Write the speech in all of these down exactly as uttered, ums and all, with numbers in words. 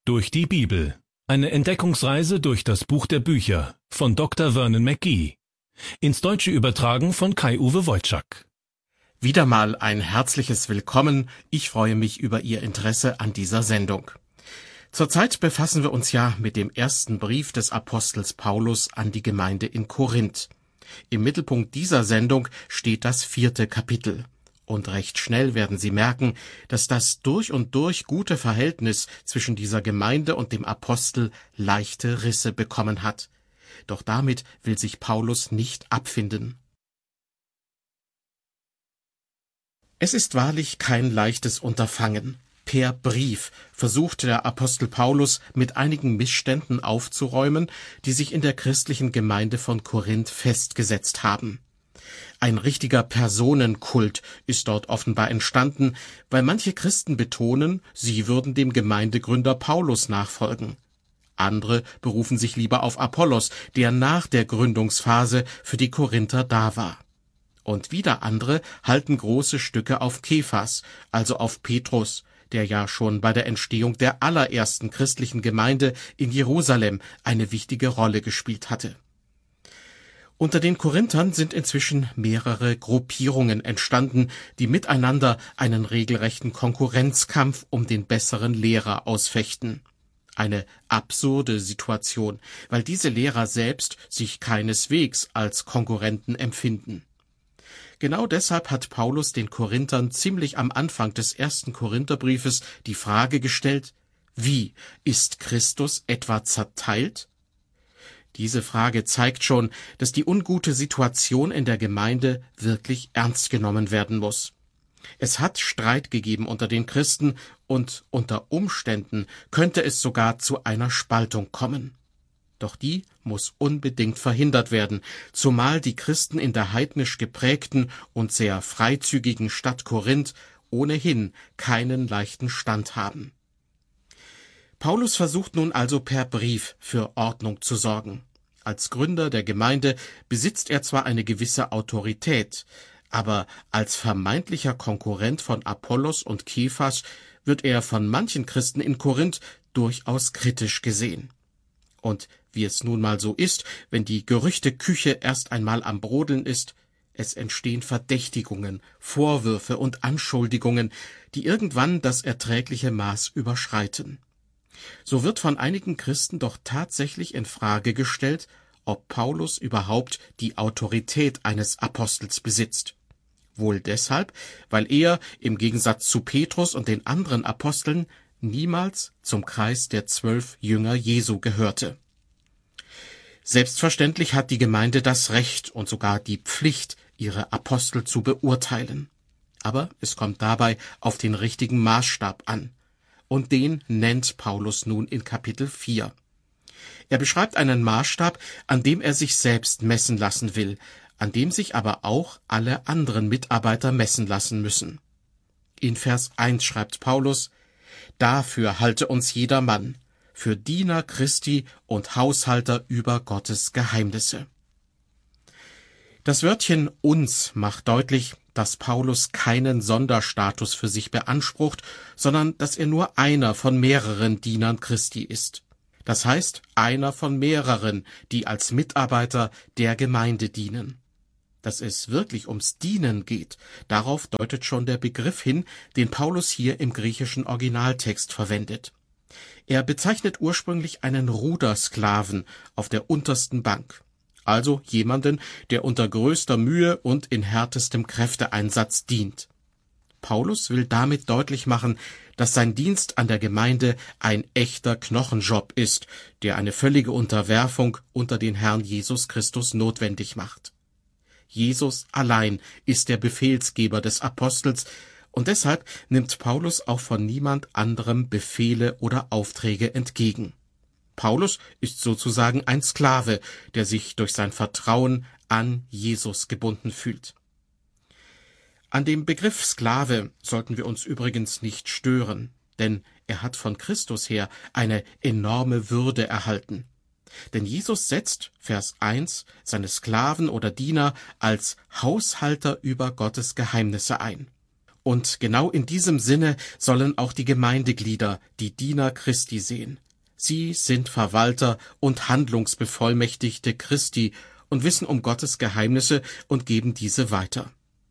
Durch die Bibel. Eine Entdeckungsreise durch das Buch der Bücher von Doktor Vernon McGee. Ins Deutsche übertragen von Kai-Uwe Wojczak. Wieder mal ein herzliches Willkommen. Ich freue mich über Ihr Interesse an dieser Sendung. Zurzeit befassen wir uns ja mit dem ersten Brief des Apostels Paulus an die Gemeinde in Korinth. Im Mittelpunkt dieser Sendung steht das vierte Kapitel. Und recht schnell werden Sie merken, dass das durch und durch gute Verhältnis zwischen dieser Gemeinde und dem Apostel leichte Risse bekommen hat. Doch damit will sich Paulus nicht abfinden. Es ist wahrlich kein leichtes Unterfangen. Per Brief versuchte der Apostel Paulus mit einigen Missständen aufzuräumen, die sich in der christlichen Gemeinde von Korinth festgesetzt haben. Ein richtiger Personenkult ist dort offenbar entstanden, weil manche Christen betonen, sie würden dem Gemeindegründer Paulus nachfolgen. Andere berufen sich lieber auf Apollos, der nach der Gründungsphase für die Korinther da war. Und wieder andere halten große Stücke auf Kephas, also auf Petrus, der ja schon bei der Entstehung der allerersten christlichen Gemeinde in Jerusalem eine wichtige Rolle gespielt hatte. Unter den Korinthern sind inzwischen mehrere Gruppierungen entstanden, die miteinander einen regelrechten Konkurrenzkampf um den besseren Lehrer ausfechten. Eine absurde Situation, weil diese Lehrer selbst sich keineswegs als Konkurrenten empfinden. Genau deshalb hat Paulus den Korinthern ziemlich am Anfang des ersten Korintherbriefes die Frage gestellt: Wie, ist Christus etwa zerteilt? Diese Frage zeigt schon, dass die ungute Situation in der Gemeinde wirklich ernst genommen werden muss. Es hat Streit gegeben unter den Christen und unter Umständen könnte es sogar zu einer Spaltung kommen. Doch die muss unbedingt verhindert werden, zumal die Christen in der heidnisch geprägten und sehr freizügigen Stadt Korinth ohnehin keinen leichten Stand haben. Paulus versucht nun also per Brief für Ordnung zu sorgen. Als Gründer der Gemeinde besitzt er zwar eine gewisse Autorität, aber als vermeintlicher Konkurrent von Apollos und Kephas wird er von manchen Christen in Korinth durchaus kritisch gesehen. Und wie es nun mal so ist, wenn die Gerüchteküche erst einmal am Brodeln ist, es entstehen Verdächtigungen, Vorwürfe und Anschuldigungen, die irgendwann das erträgliche Maß überschreiten. So wird von einigen Christen doch tatsächlich in Frage gestellt, ob Paulus überhaupt die Autorität eines Apostels besitzt. Wohl deshalb, weil er, im Gegensatz zu Petrus und den anderen Aposteln, niemals zum Kreis der zwölf Jünger Jesu gehörte. Selbstverständlich hat die Gemeinde das Recht und sogar die Pflicht, ihre Apostel zu beurteilen. Aber es kommt dabei auf den richtigen Maßstab an. Und den nennt Paulus nun in Kapitel vier. Er beschreibt einen Maßstab, an dem er sich selbst messen lassen will, an dem sich aber auch alle anderen Mitarbeiter messen lassen müssen. In Vers eins schreibt Paulus: Dafür halte uns jeder Mann, für Diener Christi und Haushalter über Gottes Geheimnisse. Das Wörtchen uns macht deutlich, dass Paulus keinen Sonderstatus für sich beansprucht, sondern dass er nur einer von mehreren Dienern Christi ist. Das heißt, einer von mehreren, die als Mitarbeiter der Gemeinde dienen. Dass es wirklich ums Dienen geht, darauf deutet schon der Begriff hin, den Paulus hier im griechischen Originaltext verwendet. Er bezeichnet ursprünglich einen Rudersklaven auf der untersten Bank. Also jemanden, der unter größter Mühe und in härtestem Kräfteeinsatz dient. Paulus will damit deutlich machen, dass sein Dienst an der Gemeinde ein echter Knochenjob ist, der eine völlige Unterwerfung unter den Herrn Jesus Christus notwendig macht. Jesus allein ist der Befehlsgeber des Apostels, und deshalb nimmt Paulus auch von niemand anderem Befehle oder Aufträge entgegen. Paulus ist sozusagen ein Sklave, der sich durch sein Vertrauen an Jesus gebunden fühlt. An dem Begriff Sklave sollten wir uns übrigens nicht stören, denn er hat von Christus her eine enorme Würde erhalten. Denn Jesus setzt, Vers eins, seine Sklaven oder Diener als Haushalter über Gottes Geheimnisse ein. Und genau in diesem Sinne sollen auch die Gemeindeglieder die Diener Christi sehen. Sie sind Verwalter und Handlungsbevollmächtigte Christi und wissen um Gottes Geheimnisse und geben diese weiter.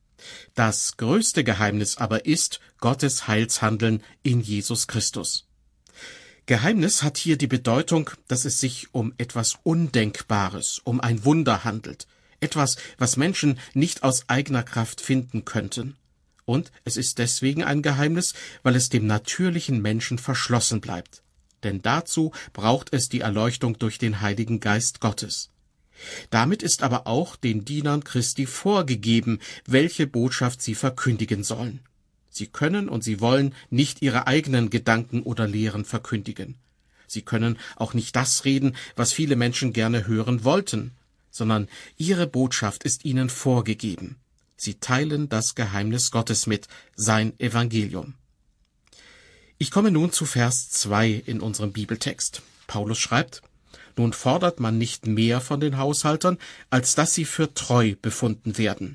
Das größte Geheimnis aber ist Gottes Heilshandeln in Jesus Christus. Geheimnis hat hier die Bedeutung, dass es sich um etwas Undenkbares, um ein Wunder handelt, etwas, was Menschen nicht aus eigener Kraft finden könnten. Und es ist deswegen ein Geheimnis, weil es dem natürlichen Menschen verschlossen bleibt. Denn dazu braucht es die Erleuchtung durch den Heiligen Geist Gottes. Damit ist aber auch den Dienern Christi vorgegeben, welche Botschaft sie verkündigen sollen. Sie können und sie wollen nicht ihre eigenen Gedanken oder Lehren verkündigen. Sie können auch nicht das reden, was viele Menschen gerne hören wollten, sondern ihre Botschaft ist ihnen vorgegeben. Sie teilen das Geheimnis Gottes mit, sein Evangelium. Ich komme nun zu Vers zwei in unserem Bibeltext. Paulus schreibt: Nun fordert man nicht mehr von den Haushaltern, als dass sie für treu befunden werden.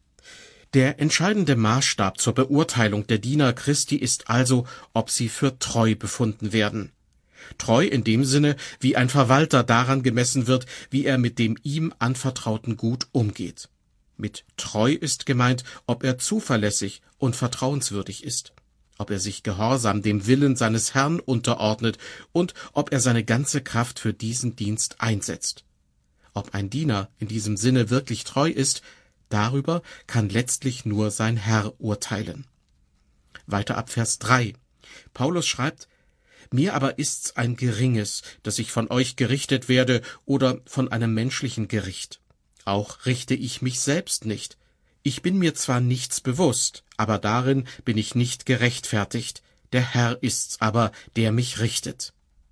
Der entscheidende Maßstab zur Beurteilung der Diener Christi ist also, ob sie für treu befunden werden. Treu in dem Sinne, wie ein Verwalter daran gemessen wird, wie er mit dem ihm anvertrauten Gut umgeht. Mit treu ist gemeint, ob er zuverlässig und vertrauenswürdig ist, ob er sich gehorsam dem Willen seines Herrn unterordnet und ob er seine ganze Kraft für diesen Dienst einsetzt. Ob ein Diener in diesem Sinne wirklich treu ist, darüber kann letztlich nur sein Herr urteilen. Weiter ab Vers drei. Paulus schreibt: Mir aber ist's ein geringes, dass ich von euch gerichtet werde oder von einem menschlichen Gericht. Auch richte ich mich selbst nicht. Ich bin mir zwar nichts bewusst, aber darin bin ich nicht gerechtfertigt. Der Herr ist's aber, der mich richtet.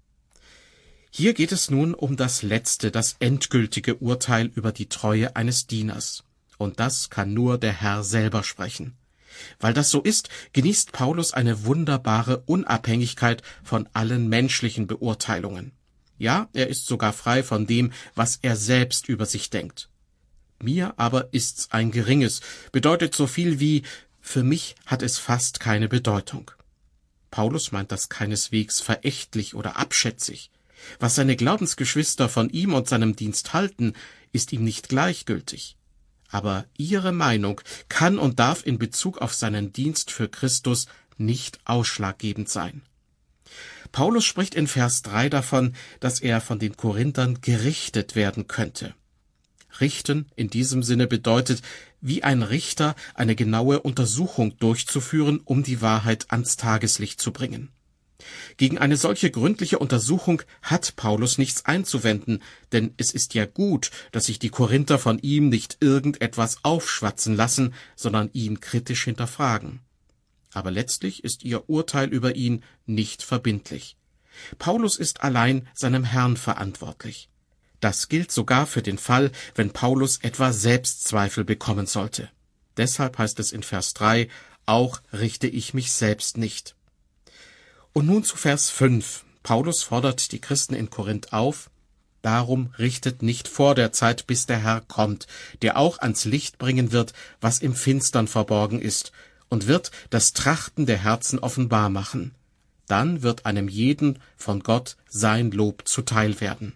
Hier geht es nun um das letzte, das endgültige Urteil über die Treue eines Dieners. Und das kann nur der Herr selber sprechen. Weil das so ist, genießt Paulus eine wunderbare Unabhängigkeit von allen menschlichen Beurteilungen. Ja, er ist sogar frei von dem, was er selbst über sich denkt. Mir aber ist's ein geringes, bedeutet so viel wie, für mich hat es fast keine Bedeutung. Paulus meint das keineswegs verächtlich oder abschätzig. Was seine Glaubensgeschwister von ihm und seinem Dienst halten, ist ihm nicht gleichgültig. Aber ihre Meinung kann und darf in Bezug auf seinen Dienst für Christus nicht ausschlaggebend sein. Paulus spricht in Vers drei davon, dass er von den Korinthern gerichtet werden könnte. Richten in diesem Sinne bedeutet, wie ein Richter eine genaue Untersuchung durchzuführen, um die Wahrheit ans Tageslicht zu bringen. Gegen eine solche gründliche Untersuchung hat Paulus nichts einzuwenden, denn es ist ja gut, dass sich die Korinther von ihm nicht irgendetwas aufschwatzen lassen, sondern ihn kritisch hinterfragen. Aber letztlich ist ihr Urteil über ihn nicht verbindlich. Paulus ist allein seinem Herrn verantwortlich. Das gilt sogar für den Fall, wenn Paulus etwa Selbstzweifel bekommen sollte. Deshalb heißt es in Vers drei, auch richte ich mich selbst nicht. Und nun zu Vers fünf. Paulus fordert die Christen in Korinth auf: Darum richtet nicht vor der Zeit, bis der Herr kommt, der auch ans Licht bringen wird, was im Finstern verborgen ist, und wird das Trachten der Herzen offenbar machen. Dann wird einem jeden von Gott sein Lob zuteil werden.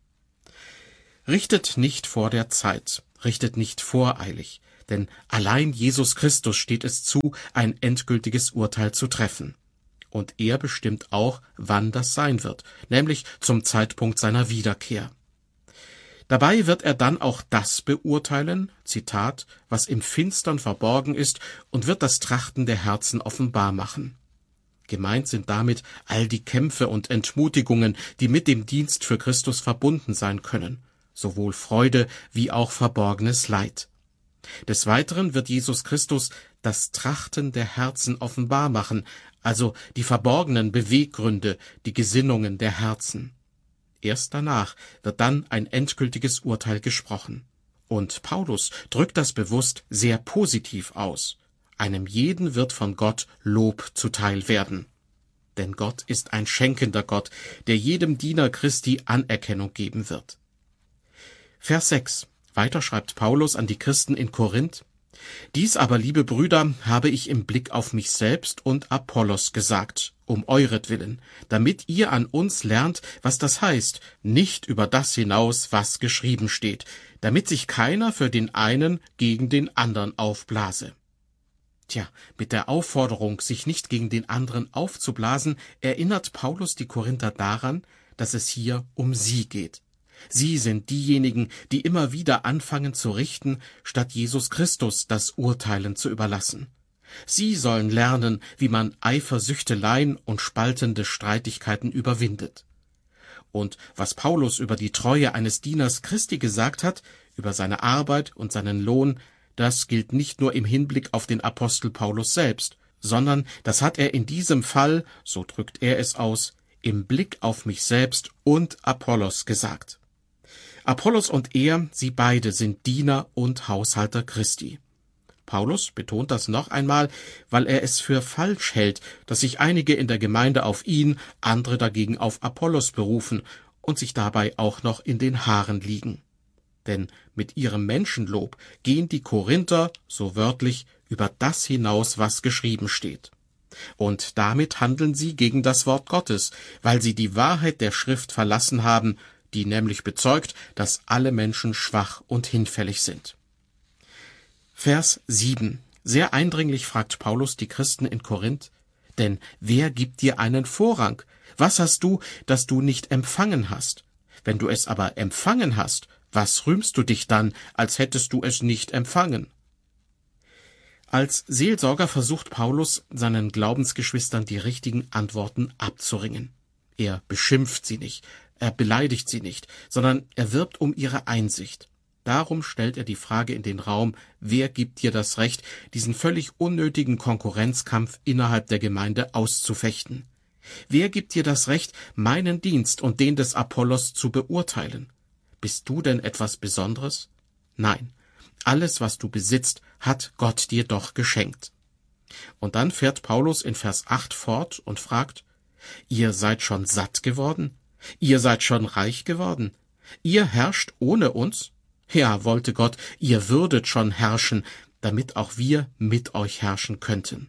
Richtet nicht vor der Zeit, richtet nicht voreilig, denn allein Jesus Christus steht es zu, ein endgültiges Urteil zu treffen. Und er bestimmt auch, wann das sein wird, nämlich zum Zeitpunkt seiner Wiederkehr. Dabei wird er dann auch das beurteilen, Zitat, was im Finstern verborgen ist, und wird das Trachten der Herzen offenbar machen. Gemeint sind damit all die Kämpfe und Entmutigungen, die mit dem Dienst für Christus verbunden sein können, sowohl Freude wie auch verborgenes Leid. Des Weiteren wird Jesus Christus das Trachten der Herzen offenbar machen, also die verborgenen Beweggründe, die Gesinnungen der Herzen. Erst danach wird dann ein endgültiges Urteil gesprochen. Und Paulus drückt das bewusst sehr positiv aus. Einem jeden wird von Gott Lob zuteil werden. Denn Gott ist ein schenkender Gott, der jedem Diener Christi Anerkennung geben wird. Vers sechs. Weiter schreibt Paulus an die Christen in Korinth: Dies aber, liebe Brüder, habe ich im Blick auf mich selbst und Apollos gesagt, um euretwillen, damit ihr an uns lernt, was das heißt, nicht über das hinaus, was geschrieben steht, damit sich keiner für den einen gegen den anderen aufblase. Tja, mit der Aufforderung, sich nicht gegen den anderen aufzublasen, erinnert Paulus die Korinther daran, dass es hier um sie geht. Sie sind diejenigen, die immer wieder anfangen zu richten, statt Jesus Christus das Urteilen zu überlassen. Sie sollen lernen, wie man Eifersüchteleien und spaltende Streitigkeiten überwindet. Und was Paulus über die Treue eines Dieners Christi gesagt hat, über seine Arbeit und seinen Lohn, das gilt nicht nur im Hinblick auf den Apostel Paulus selbst, sondern das hat er in diesem Fall, so drückt er es aus, im Blick auf mich selbst und Apollos gesagt. Apollos und er, sie beide sind Diener und Haushalter Christi. Paulus betont das noch einmal, weil er es für falsch hält, dass sich einige in der Gemeinde auf ihn, andere dagegen auf Apollos berufen und sich dabei auch noch in den Haaren liegen. Denn mit ihrem Menschenlob gehen die Korinther, so wörtlich, über das hinaus, was geschrieben steht. Und damit handeln sie gegen das Wort Gottes, weil sie die Wahrheit der Schrift verlassen haben, die nämlich bezeugt, dass alle Menschen schwach und hinfällig sind. Vers sieben. Sehr eindringlich fragt Paulus die Christen in Korinth, denn wer gibt dir einen Vorrang? Was hast du, das du nicht empfangen hast? Wenn du es aber empfangen hast, was rühmst du dich dann, als hättest du es nicht empfangen? Als Seelsorger versucht Paulus, seinen Glaubensgeschwistern die richtigen Antworten abzuringen. Er beschimpft sie nicht, er beleidigt sie nicht, sondern er wirbt um ihre Einsicht. Darum stellt er die Frage in den Raum, wer gibt dir das Recht, diesen völlig unnötigen Konkurrenzkampf innerhalb der Gemeinde auszufechten? Wer gibt dir das Recht, meinen Dienst und den des Apollos zu beurteilen? Bist du denn etwas Besonderes? Nein, alles, was du besitzt, hat Gott dir doch geschenkt. Und dann fährt Paulus in Vers acht fort und fragt, ihr seid schon satt geworden? Ihr seid schon reich geworden? Ihr herrscht ohne uns? Ja, wollte Gott, ihr würdet schon herrschen, damit auch wir mit euch herrschen könnten.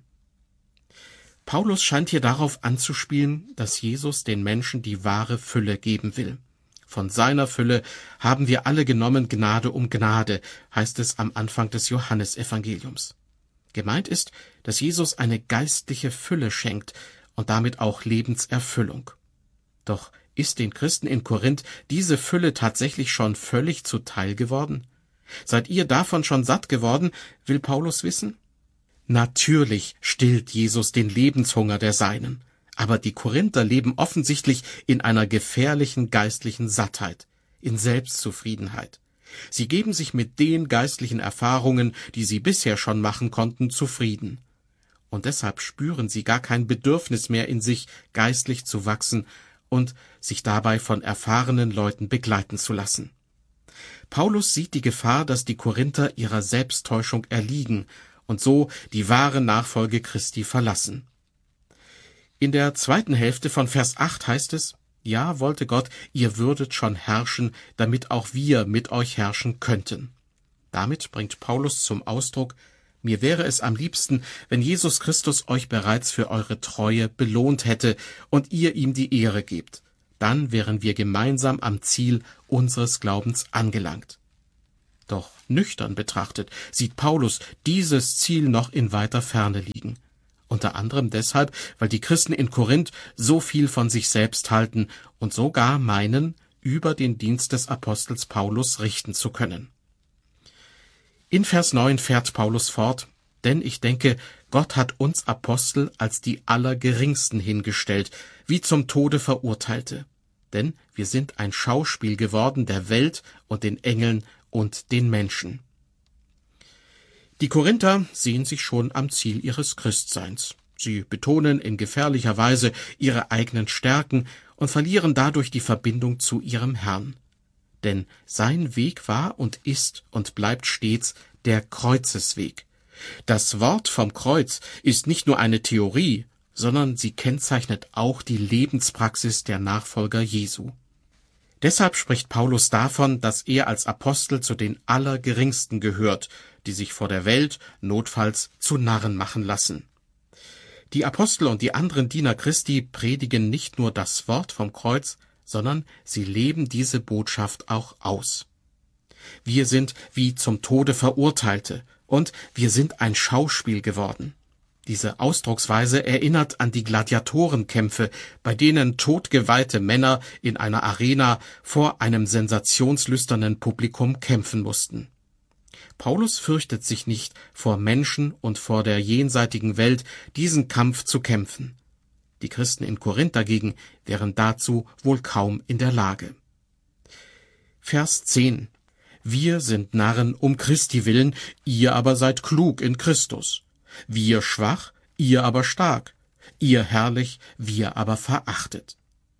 Paulus scheint hier darauf anzuspielen, dass Jesus den Menschen die wahre Fülle geben will. Von seiner Fülle haben wir alle genommen Gnade um Gnade, heißt es am Anfang des Johannesevangeliums. Gemeint ist, dass Jesus eine geistliche Fülle schenkt und damit auch Lebenserfüllung. Doch ist den Christen in Korinth diese Fülle tatsächlich schon völlig zuteil geworden? Seid ihr davon schon satt geworden, will Paulus wissen? Natürlich stillt Jesus den Lebenshunger der Seinen. Aber die Korinther leben offensichtlich in einer gefährlichen geistlichen Sattheit, in Selbstzufriedenheit. Sie geben sich mit den geistlichen Erfahrungen, die sie bisher schon machen konnten, zufrieden. Und deshalb spüren sie gar kein Bedürfnis mehr in sich, geistlich zu wachsen und sich dabei von erfahrenen Leuten begleiten zu lassen. Paulus sieht die Gefahr, dass die Korinther ihrer Selbsttäuschung erliegen und so die wahre Nachfolge Christi verlassen. In der zweiten Hälfte von Vers acht heißt es, ja, wollte Gott, ihr würdet schon herrschen, damit auch wir mit euch herrschen könnten. Damit bringt Paulus zum Ausdruck, mir wäre es am liebsten, wenn Jesus Christus euch bereits für eure Treue belohnt hätte und ihr ihm die Ehre gebt. Dann wären wir gemeinsam am Ziel unseres Glaubens angelangt. Doch nüchtern betrachtet sieht Paulus dieses Ziel noch in weiter Ferne liegen. Unter anderem deshalb, weil die Christen in Korinth so viel von sich selbst halten und sogar meinen, über den Dienst des Apostels Paulus richten zu können. In Vers neun fährt Paulus fort, denn ich denke, Gott hat uns Apostel als die Allergeringsten hingestellt, wie zum Tode Verurteilte. Denn wir sind ein Schauspiel geworden der Welt und den Engeln und den Menschen. Die Korinther sehen sich schon am Ziel ihres Christseins. Sie betonen in gefährlicher Weise ihre eigenen Stärken und verlieren dadurch die Verbindung zu ihrem Herrn. Denn sein Weg war und ist und bleibt stets der Kreuzesweg. Das Wort vom Kreuz ist nicht nur eine Theorie, sondern sie kennzeichnet auch die Lebenspraxis der Nachfolger Jesu. Deshalb spricht Paulus davon, dass er als Apostel zu den Allergeringsten gehört, die sich vor der Welt notfalls zu Narren machen lassen. Die Apostel und die anderen Diener Christi predigen nicht nur das Wort vom Kreuz, sondern sie leben diese Botschaft auch aus. Wir sind wie zum Tode Verurteilte und wir sind ein Schauspiel geworden. Diese Ausdrucksweise erinnert an die Gladiatorenkämpfe, bei denen todgeweihte Männer in einer Arena vor einem sensationslüsternen Publikum kämpfen mussten. Paulus fürchtet sich nicht, vor Menschen und vor der jenseitigen Welt diesen Kampf zu kämpfen. Die Christen in Korinth dagegen wären dazu wohl kaum in der Lage. Vers zehn. Wir sind Narren um Christi willen, ihr aber seid klug in Christus. Wir schwach, ihr aber stark. Ihr herrlich, wir aber verachtet.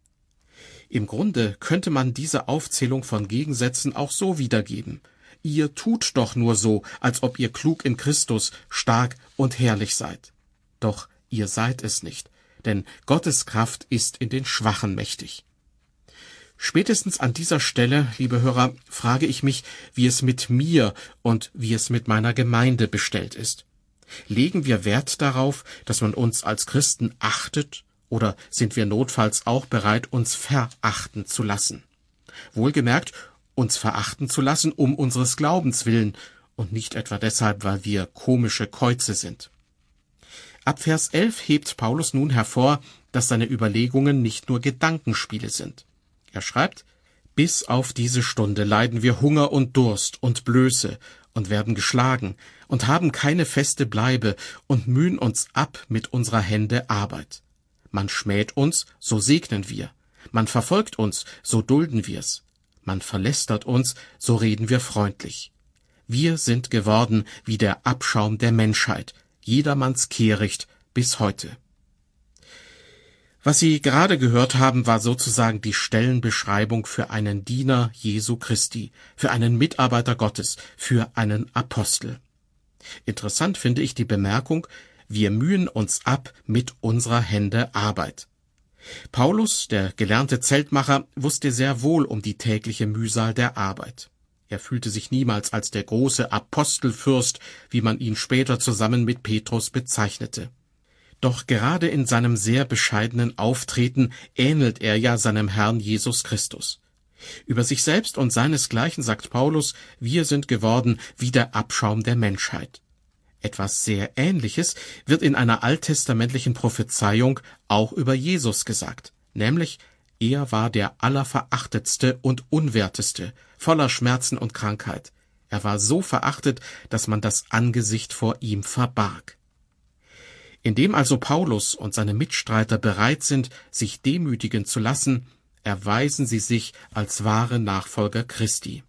Im Grunde könnte man diese Aufzählung von Gegensätzen auch so wiedergeben. Ihr tut doch nur so, als ob ihr klug in Christus, stark und herrlich seid. Doch ihr seid es nicht, denn Gottes Kraft ist in den Schwachen mächtig. Spätestens an dieser Stelle, liebe Hörer, frage ich mich, wie es mit mir und wie es mit meiner Gemeinde bestellt ist. Legen wir Wert darauf, dass man uns als Christen achtet, oder sind wir notfalls auch bereit, uns verachten zu lassen? Wohlgemerkt, uns verachten zu lassen um unseres Glaubens willen und nicht etwa deshalb, weil wir komische Käuze sind. Ab Vers elf hebt Paulus nun hervor, dass seine Überlegungen nicht nur Gedankenspiele sind. Er schreibt: Bis auf diese Stunde leiden wir Hunger und Durst und Blöße und werden geschlagen und haben keine feste Bleibe und mühen uns ab mit unserer Hände Arbeit. Man schmäht uns, so segnen wir. Man verfolgt uns, so dulden wir's. Man verlästert uns, so reden wir freundlich. Wir sind geworden wie der Abschaum der Menschheit, jedermanns Kehricht bis heute. Was Sie gerade gehört haben, war sozusagen die Stellenbeschreibung für einen Diener Jesu Christi, für einen Mitarbeiter Gottes, für einen Apostel. Interessant finde ich die Bemerkung: Wir mühen uns ab mit unserer Hände Arbeit. Paulus, der gelernte Zeltmacher, wusste sehr wohl um die tägliche Mühsal der Arbeit. Er fühlte sich niemals als der große Apostelfürst, wie man ihn später zusammen mit Petrus bezeichnete. Doch gerade in seinem sehr bescheidenen Auftreten ähnelt er ja seinem Herrn Jesus Christus. Über sich selbst und seinesgleichen sagt Paulus: Wir sind geworden wie der Abschaum der Menschheit. Etwas sehr Ähnliches wird in einer alttestamentlichen Prophezeiung auch über Jesus gesagt, nämlich: Er war der Allerverachtetste und Unwerteste, voller Schmerzen und Krankheit. Er war so verachtet, dass man das Angesicht vor ihm verbarg. Indem also Paulus und seine Mitstreiter bereit sind, sich demütigen zu lassen, erweisen sie sich als wahre Nachfolger Christi.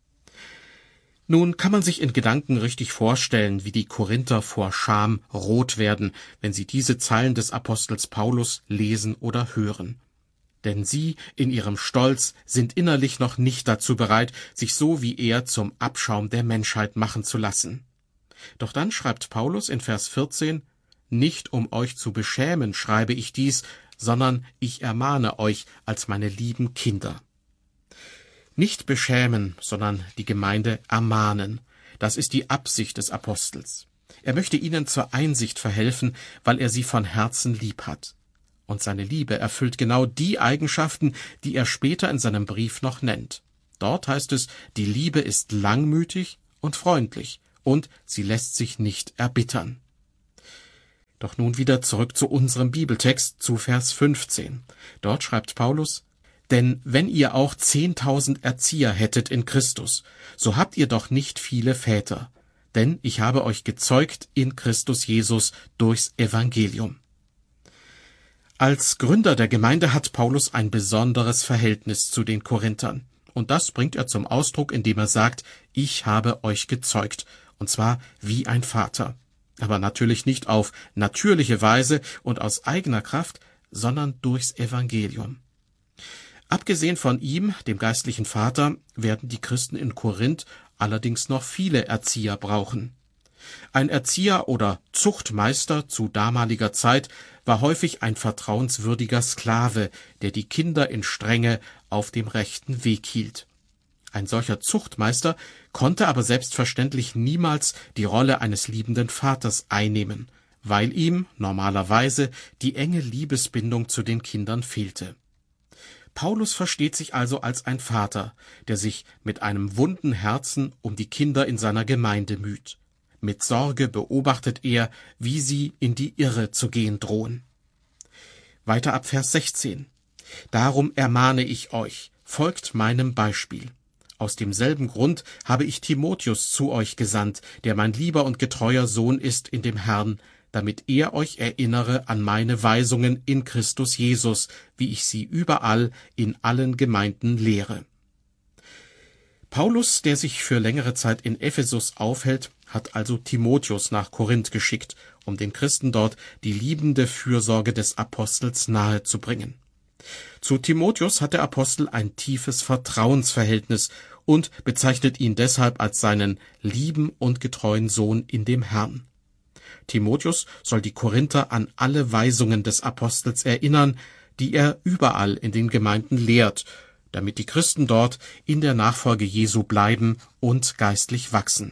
Nun kann man sich in Gedanken richtig vorstellen, wie die Korinther vor Scham rot werden, wenn sie diese Zeilen des Apostels Paulus lesen oder hören. Denn sie in ihrem Stolz sind innerlich noch nicht dazu bereit, sich so wie er zum Abschaum der Menschheit machen zu lassen. Doch dann schreibt Paulus in Vers vierzehn: Nicht um euch zu beschämen schreibe ich dies, sondern ich ermahne euch als meine lieben Kinder. Nicht beschämen, sondern die Gemeinde ermahnen. Das ist die Absicht des Apostels. Er möchte ihnen zur Einsicht verhelfen, weil er sie von Herzen lieb hat. Und seine Liebe erfüllt genau die Eigenschaften, die er später in seinem Brief noch nennt. Dort heißt es: Die Liebe ist langmütig und freundlich, und sie lässt sich nicht erbittern. Doch nun wieder zurück zu unserem Bibeltext, zu Vers fünfzehn. Dort schreibt Paulus: Denn wenn ihr auch zehntausend Erzieher hättet in Christus, so habt ihr doch nicht viele Väter. Denn ich habe euch gezeugt in Christus Jesus durchs Evangelium. Als Gründer der Gemeinde hat Paulus ein besonderes Verhältnis zu den Korinthern. Und das bringt er zum Ausdruck, indem er sagt: Ich habe euch gezeugt, und zwar wie ein Vater. Aber natürlich nicht auf natürliche Weise und aus eigener Kraft, sondern durchs Evangelium. Abgesehen von ihm, dem geistlichen Vater, werden die Christen in Korinth allerdings noch viele Erzieher brauchen. Ein Erzieher oder Zuchtmeister zu damaliger Zeit war häufig ein vertrauenswürdiger Sklave, der die Kinder in Strenge auf dem rechten Weg hielt. Ein solcher Zuchtmeister konnte aber selbstverständlich niemals die Rolle eines liebenden Vaters einnehmen, weil ihm normalerweise die enge Liebesbindung zu den Kindern fehlte. Paulus versteht sich also als ein Vater, der sich mit einem wunden Herzen um die Kinder in seiner Gemeinde müht. Mit Sorge beobachtet er, wie sie in die Irre zu gehen drohen. Weiter ab Vers sechzehn. Darum ermahne ich euch, folgt meinem Beispiel. Aus demselben Grund habe ich Timotheus zu euch gesandt, der mein lieber und getreuer Sohn ist in dem Herrn, damit er euch erinnere an meine Weisungen in Christus Jesus, wie ich sie überall in allen Gemeinden lehre. Paulus, der sich für längere Zeit in Ephesus aufhält, hat also Timotheus nach Korinth geschickt, um den Christen dort die liebende Fürsorge des Apostels nahezubringen. Zu Timotheus hat der Apostel ein tiefes Vertrauensverhältnis und bezeichnet ihn deshalb als seinen lieben und getreuen Sohn in dem Herrn. Timotheus soll die Korinther an alle Weisungen des Apostels erinnern, die er überall in den Gemeinden lehrt, damit die Christen dort in der Nachfolge Jesu bleiben und geistlich wachsen.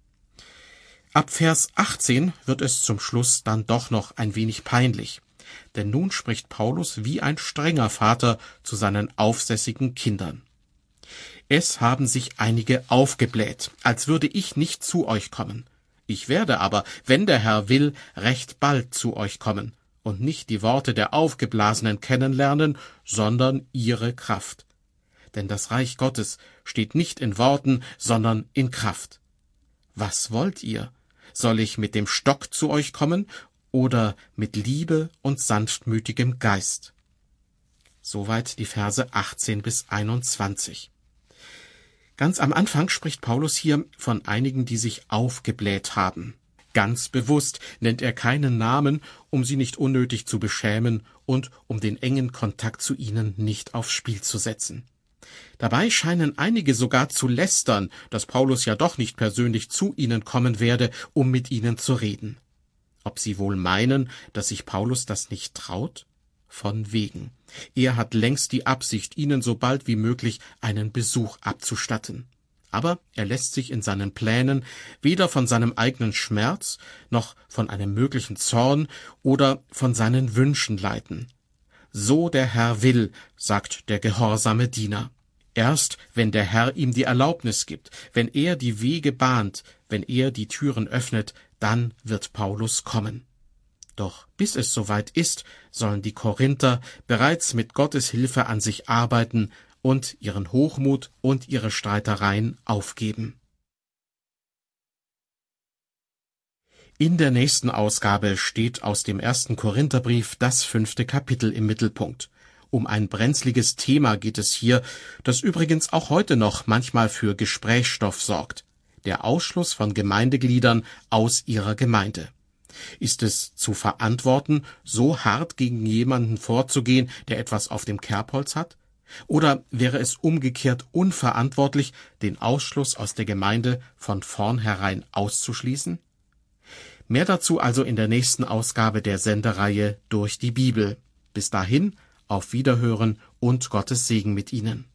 Ab Vers achtzehn wird es zum Schluss dann doch noch ein wenig peinlich, denn nun spricht Paulus wie ein strenger Vater zu seinen aufsässigen Kindern. Es haben sich einige aufgebläht, als würde ich nicht zu euch kommen. Ich werde aber, wenn der Herr will, recht bald zu euch kommen und nicht die Worte der Aufgeblasenen kennenlernen, sondern ihre Kraft. Denn das Reich Gottes steht nicht in Worten, sondern in Kraft. Was wollt ihr? Soll ich mit dem Stock zu euch kommen oder mit Liebe und sanftmütigem Geist? Soweit die Verse achtzehn bis einundzwanzig. Ganz am Anfang spricht Paulus hier von einigen, die sich aufgebläht haben. Ganz bewusst nennt er keinen Namen, um sie nicht unnötig zu beschämen und um den engen Kontakt zu ihnen nicht aufs Spiel zu setzen. Dabei scheinen einige sogar zu lästern, dass Paulus ja doch nicht persönlich zu ihnen kommen werde, um mit ihnen zu reden. Ob sie wohl meinen, dass sich Paulus das nicht traut? Von wegen. Er hat längst die Absicht, ihnen so bald wie möglich einen Besuch abzustatten. Aber er lässt sich in seinen Plänen weder von seinem eigenen Schmerz, noch von einem möglichen Zorn oder von seinen Wünschen leiten. So der Herr will, sagt der gehorsame Diener. Erst wenn der Herr ihm die Erlaubnis gibt, wenn er die Wege bahnt, wenn er die Türen öffnet, dann wird Paulus kommen. Doch bis es soweit ist, sollen die Korinther bereits mit Gottes Hilfe an sich arbeiten und ihren Hochmut und ihre Streitereien aufgeben. In der nächsten Ausgabe steht aus dem ersten Korintherbrief das fünfte Kapitel im Mittelpunkt. Um ein brenzliges Thema geht es hier, das übrigens auch heute noch manchmal für Gesprächsstoff sorgt: der Ausschluss von Gemeindegliedern aus ihrer Gemeinde. Ist es zu verantworten, so hart gegen jemanden vorzugehen, der etwas auf dem Kerbholz hat? Oder wäre es umgekehrt unverantwortlich, den Ausschluss aus der Gemeinde von vornherein auszuschließen? Mehr dazu also in der nächsten Ausgabe der Sendereihe Durch die Bibel. Bis dahin, auf Wiederhören und Gottes Segen mit Ihnen.